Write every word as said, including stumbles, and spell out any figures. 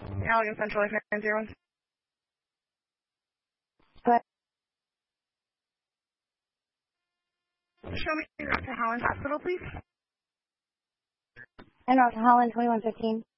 Allegan Central Life nine zero one. But Show me Doctor Holland Hospital, please. and Doctor Holland, twenty-one fifteen.